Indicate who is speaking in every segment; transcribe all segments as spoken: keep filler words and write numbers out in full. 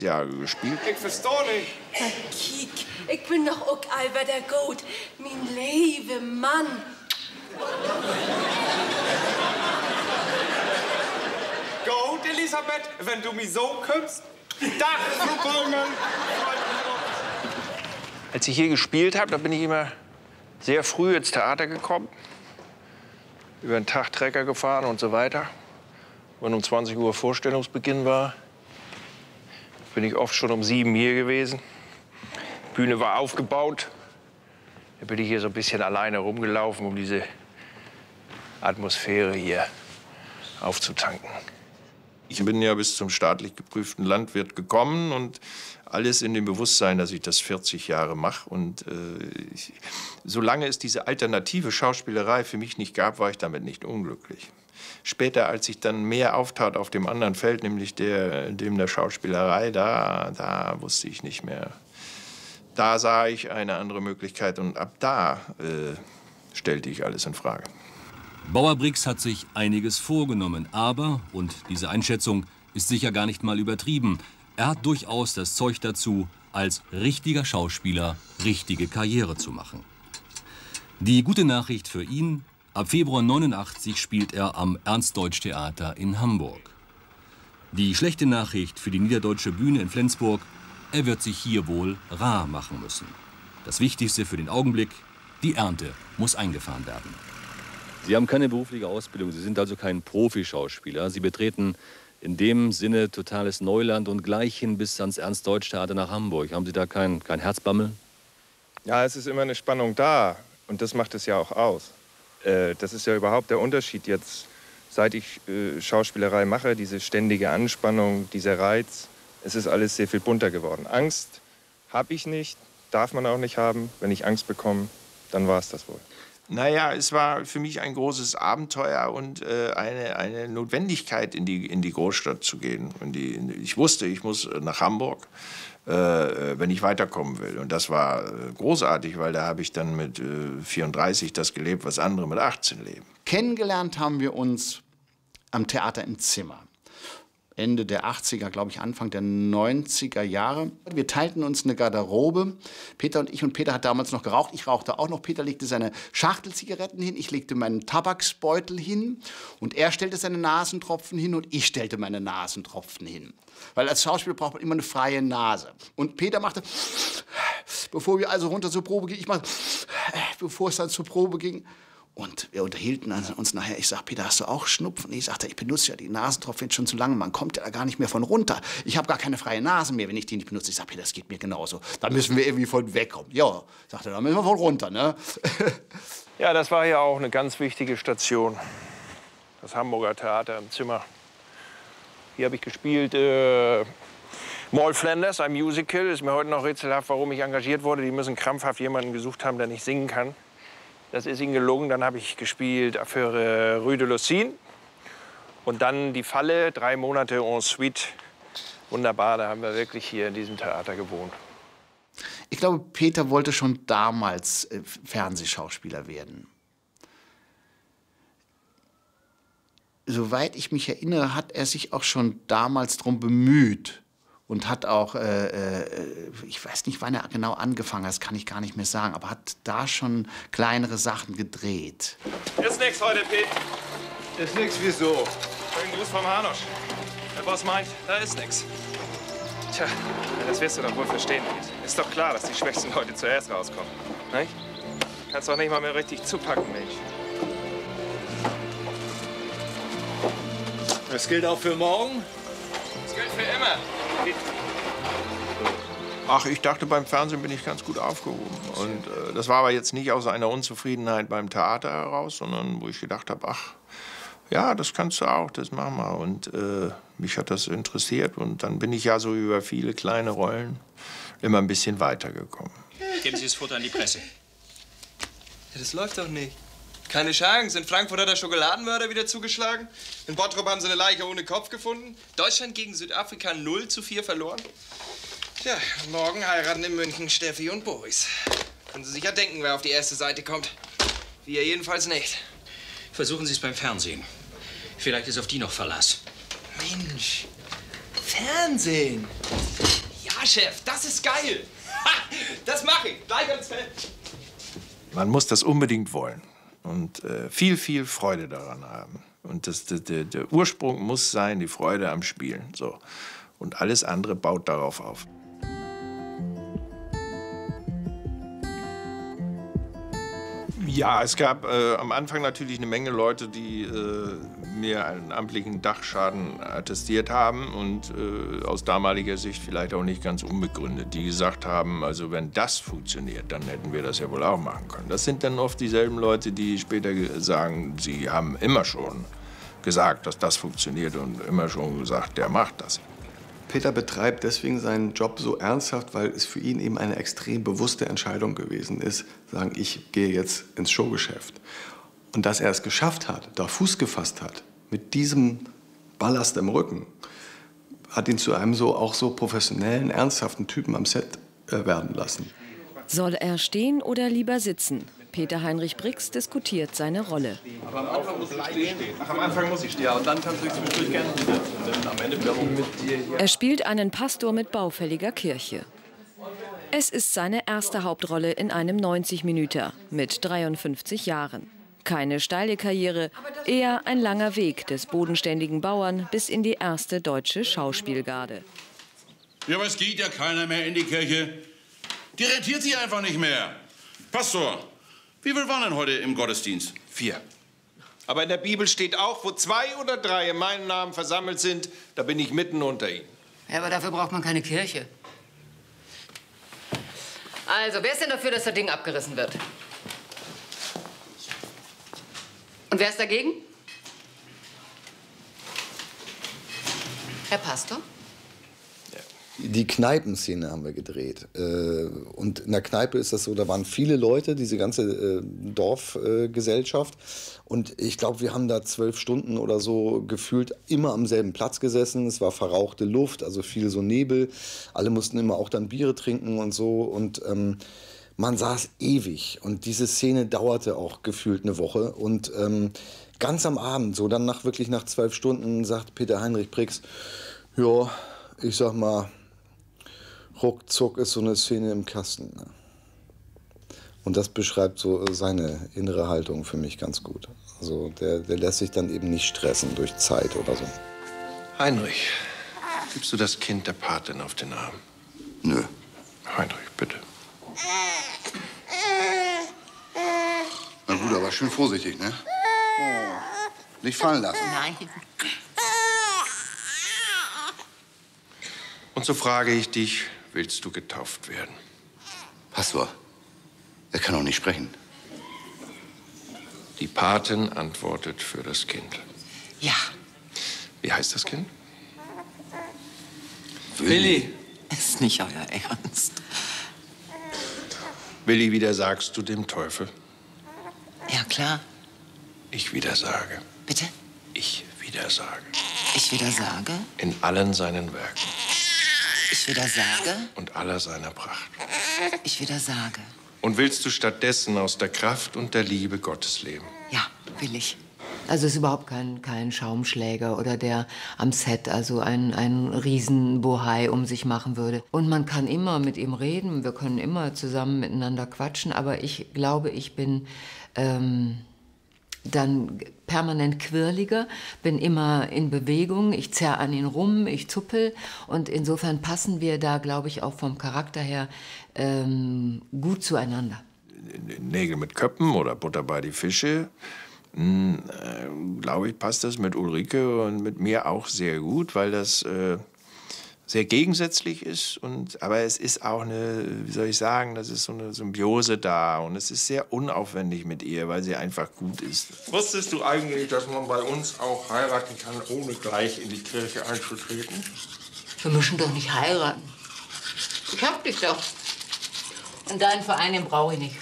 Speaker 1: Jahre gespielt.
Speaker 2: Ich verstehe nicht.
Speaker 3: Herr Kiek, ich bin doch auch Albert der Goat. Mein liebe Mann.
Speaker 2: Gut, Elisabeth, wenn du mich so kümmst. Dach,
Speaker 1: Als ich hier gespielt habe, da bin ich immer sehr früh ins Theater gekommen. Über den Tag Trecker gefahren und so weiter. Wenn um zwanzig Uhr Vorstellungsbeginn war, bin ich oft schon um sieben hier gewesen. Die Bühne war aufgebaut. Da bin ich hier so ein bisschen alleine rumgelaufen, um diese Atmosphäre hier aufzutanken. Ich bin ja bis zum staatlich geprüften Landwirt gekommen und alles in dem Bewusstsein, dass ich das vierzig Jahre mache. Und äh, ich, solange es diese alternative Schauspielerei für mich nicht gab, war ich damit nicht unglücklich. Später, als ich dann mehr auftat auf dem anderen Feld, nämlich der, dem der Schauspielerei, da, da wusste ich nicht mehr. Da sah ich eine andere Möglichkeit und ab da äh, stellte ich alles in Frage.
Speaker 4: Bauer-Brix hat sich einiges vorgenommen, aber, und diese Einschätzung ist sicher gar nicht mal übertrieben, er hat durchaus das Zeug dazu, als richtiger Schauspieler richtige Karriere zu machen. Die gute Nachricht für ihn: Ab Februar neunundachtzig spielt er am Ernst-Deutsch-Theater in Hamburg. Die schlechte Nachricht für die niederdeutsche Bühne in Flensburg: Er wird sich hier wohl rar machen müssen. Das Wichtigste für den Augenblick: die Ernte muss eingefahren werden. Sie haben keine berufliche Ausbildung, Sie sind also kein Profischauspieler. Sie betreten in dem Sinne totales Neuland und gleich hin bis ans Ernst-Deutsch-Theater nach Hamburg. Haben Sie da kein, kein Herzbammel?
Speaker 5: Ja, es ist immer eine Spannung da und das macht es ja auch aus. Äh, das ist ja überhaupt der Unterschied jetzt, seit ich äh, Schauspielerei mache, diese ständige Anspannung, dieser Reiz. Es ist alles sehr viel bunter geworden. Angst habe ich nicht, darf man auch nicht haben. Wenn ich Angst bekomme, dann war es das wohl.
Speaker 1: Naja, es war für mich ein großes Abenteuer und äh, eine, eine Notwendigkeit, in die, in die Großstadt zu gehen. In die, in die, ich wusste, ich muss nach Hamburg, äh, wenn ich weiterkommen will. Und das war äh, großartig, weil da habe ich dann mit äh, vierunddreißig das gelebt, was andere mit achtzehn leben.
Speaker 6: Kennengelernt haben wir uns am Theater im Zimmer. Ende der achtziger, glaube ich, Anfang der neunziger Jahre. Wir teilten uns eine Garderobe, Peter und ich. Und Peter hat damals noch geraucht, ich rauchte auch noch. Peter legte seine Schachtelzigaretten hin, ich legte meinen Tabaksbeutel hin. Und er stellte seine Nasentropfen hin und ich stellte meine Nasentropfen hin. Weil als Schauspieler braucht man immer eine freie Nase. Und Peter machte, bevor wir also runter zur Probe gingen, ich machte, bevor es dann zur Probe ging. Und wir unterhielten uns nachher. Ich sag, Peter, hast du auch Schnupfen? Ich sagte, ich benutze ja die Nasentropfen jetzt schon zu lange. Man kommt ja gar nicht mehr von runter. Ich habe gar keine freie Nase mehr, wenn ich die nicht benutze. Ich sag, Peter, das geht mir genauso. Da müssen wir irgendwie von wegkommen. Ja, sagte er, da müssen wir von runter, ne?
Speaker 1: Ja, das war ja auch eine ganz wichtige Station. Das Hamburger Theater im Zimmer. Hier habe ich gespielt äh, Moll Flanders, ein Musical. Ist mir heute noch rätselhaft, warum ich engagiert wurde. Die müssen krampfhaft jemanden gesucht haben, der nicht singen kann. Das ist ihnen gelungen. Dann habe ich gespielt für Rue de Lucine. Und dann Die Falle, drei Monate en suite. Wunderbar, da haben wir wirklich hier in diesem Theater gewohnt.
Speaker 6: Ich glaube, Peter wollte schon damals äh, Fernsehschauspieler werden. Soweit ich mich erinnere, hat er sich auch schon damals darum bemüht. Und hat auch, äh, äh, ich weiß nicht, wann er genau angefangen hat, das kann ich gar nicht mehr sagen, aber hat da schon kleinere Sachen gedreht.
Speaker 2: Ist nix heute, Pete.
Speaker 5: Ist nix, wieso?
Speaker 2: Schönen Gruß vom Hanusch. Der Boss meint, da ist nix. Tja, das wirst du doch wohl verstehen, Pete. Ist doch klar, dass die schwächsten Leute zuerst rauskommen. Nicht? Kannst doch nicht mal mehr richtig zupacken, Mensch.
Speaker 7: Das gilt auch für morgen?
Speaker 2: Das gilt für immer.
Speaker 1: Ach, ich dachte, beim Fernsehen bin ich ganz gut aufgehoben. Und äh, das war aber jetzt nicht aus einer Unzufriedenheit beim Theater heraus, sondern wo ich gedacht habe, ach, ja, das kannst du auch, das machen wir. Und äh, mich hat das interessiert. Und dann bin ich ja so über viele kleine Rollen immer ein bisschen weitergekommen.
Speaker 8: Geben Sie das Foto an die Presse.
Speaker 2: Ja, das läuft doch nicht. Keine Chance. In Frankfurt hat der Schokoladenmörder wieder zugeschlagen. In Bottrop haben sie eine Leiche ohne Kopf gefunden. Deutschland gegen Südafrika null zu vier verloren. Tja, morgen heiraten in München Steffi und Boris. Können Sie sich ja denken, wer auf die erste Seite kommt. Wir jedenfalls nicht.
Speaker 8: Versuchen Sie es beim Fernsehen. Vielleicht ist auf die noch Verlass.
Speaker 2: Mensch, Fernsehen. Ja, Chef, das ist geil. Ha, das mache ich. Gleich ans Feld.
Speaker 1: Man muss das unbedingt wollen und äh, viel, viel Freude daran haben. Und das, der, der Ursprung muss sein, die Freude am Spielen. So. Und alles andere baut darauf auf. Ja, es gab äh, am Anfang natürlich eine Menge Leute, die äh, mir einen amtlichen Dachschaden attestiert haben und äh, aus damaliger Sicht vielleicht auch nicht ganz unbegründet, die gesagt haben, also wenn das funktioniert, dann hätten wir das ja wohl auch machen können. Das sind dann oft dieselben Leute, die später sagen, sie haben immer schon gesagt, dass das funktioniert und immer schon gesagt, der macht das.
Speaker 7: Peter betreibt deswegen seinen Job so ernsthaft, weil es für ihn eben eine extrem bewusste Entscheidung gewesen ist, sagen, ich gehe jetzt ins Showgeschäft. Und dass er es geschafft hat, da Fuß gefasst hat, mit diesem Ballast im Rücken, hat ihn zu einem so auch so professionellen, ernsthaften Typen am Set äh, werden lassen.
Speaker 8: Soll er stehen oder lieber sitzen? Peter Heinrich Brix diskutiert seine Rolle.
Speaker 5: Aber am Anfang muss ich stehen. Ach, am Anfang muss ich stehen. Ja, und dann kannst du dich zwischendurch gerne wieder. Und dann am Ende wiederum mit dir hier.
Speaker 8: Er spielt einen Pastor mit baufälliger Kirche. Es ist seine erste Hauptrolle in einem neunzig Minüter mit dreiundfünfzig Jahren. Keine steile Karriere, eher ein langer Weg des bodenständigen Bauern bis in die erste deutsche Schauspielgarde.
Speaker 9: Ja, aber es geht ja keiner mehr in die Kirche. Die rentiert sich einfach nicht mehr. Pastor, wie viel waren denn heute im Gottesdienst?
Speaker 1: Vier. Aber in der Bibel steht auch, wo zwei oder drei in meinem Namen versammelt sind, da bin ich mitten unter ihnen.
Speaker 10: Ja, aber dafür braucht man keine Kirche. Also, wer ist denn dafür, dass das Ding abgerissen wird? Und wer ist dagegen? Herr Pastor?
Speaker 11: Die Kneipenszene haben wir gedreht. Und in der Kneipe ist das so, da waren viele Leute, diese ganze Dorfgesellschaft. Und ich glaube, wir haben da zwölf Stunden oder so gefühlt immer am selben Platz gesessen. Es war verrauchte Luft, also viel so Nebel. Alle mussten immer auch dann Biere trinken und so. Und ähm, man saß ewig. Und diese Szene dauerte auch gefühlt eine Woche. Und ähm, ganz am Abend, so dann nach wirklich nach zwölf Stunden, sagt Peter Heinrich Brix, ja, ich sag mal, ruckzuck ist so eine Szene im Kasten. Ne? Und das beschreibt so seine innere Haltung für mich ganz gut. Also der, der lässt sich dann eben nicht stressen durch Zeit oder so.
Speaker 1: Heinrich, gibst du das Kind der Patin auf den Arm?
Speaker 9: Nö.
Speaker 1: Heinrich, bitte.
Speaker 9: Na gut, aber schön vorsichtig, ne? Oh. Nicht fallen lassen.
Speaker 10: Nein.
Speaker 1: Und so frage ich dich, willst du getauft werden?
Speaker 9: Pastor, er kann auch nicht sprechen.
Speaker 1: Die Patin antwortet für das Kind.
Speaker 10: Ja.
Speaker 1: Wie heißt das Kind?
Speaker 2: Willi.
Speaker 10: Ist nicht euer Ernst.
Speaker 1: Willi, widersagst du dem Teufel?
Speaker 10: Ja, klar.
Speaker 1: Ich widersage.
Speaker 10: Bitte?
Speaker 1: Ich widersage.
Speaker 10: Ich widersage.
Speaker 1: In allen seinen Werken.
Speaker 10: Ich widersage.
Speaker 1: Und aller seiner Pracht.
Speaker 10: Ich widersage.
Speaker 1: Und willst du stattdessen aus der Kraft und der Liebe Gottes leben?
Speaker 10: Ja, will ich. Also es ist überhaupt kein, kein Schaumschläger oder der am Set also ein, ein Riesenbohai um sich machen würde. Und man kann immer mit ihm reden, wir können immer zusammen miteinander quatschen, aber ich glaube, ich bin ähm, dann permanent quirliger, bin immer in Bewegung, ich zerr an ihn rum, ich zuppel und insofern passen wir da, glaube ich, auch vom Charakter her ähm, gut zueinander.
Speaker 1: Nägel mit Köppen oder Butter bei die Fische. Hm, äh, glaube ich, passt das mit Ulrike und mit mir auch sehr gut, weil das äh, sehr gegensätzlich ist. Und, aber es ist auch eine, wie soll ich sagen, das ist so eine Symbiose da. Und es ist sehr unaufwendig mit ihr, weil sie einfach gut ist. Wusstest du eigentlich, dass man bei uns auch heiraten kann, ohne gleich in die Kirche einzutreten?
Speaker 10: Wir müssen doch nicht heiraten. Ich hab dich doch. Und deinen Verein, den brauche ich nicht.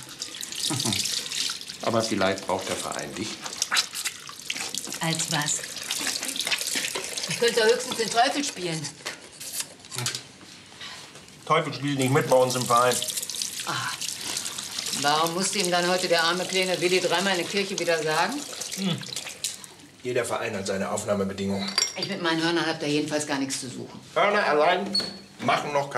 Speaker 1: Aber vielleicht braucht der Verein dich.
Speaker 10: Als was? Ich könnte höchstens den Teufel spielen.
Speaker 1: Teufel spielt nicht mit bei uns im Verein.
Speaker 10: Ah. Warum musste ihm dann heute der arme kleine Willi dreimal in der Kirche wieder sagen?
Speaker 1: Hm. Jeder Verein hat seine Aufnahmebedingungen.
Speaker 10: Ich mit meinen Hörnern hab da jedenfalls gar nichts zu suchen.
Speaker 1: Hörner allein machen noch keine